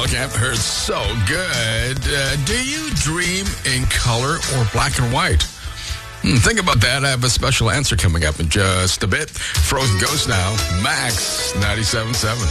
Mellencamp. Heard so good. Do you dream in color or black and white? Think about that. I have a special answer coming up in just a bit. Frozen Ghost now. Max 97.7.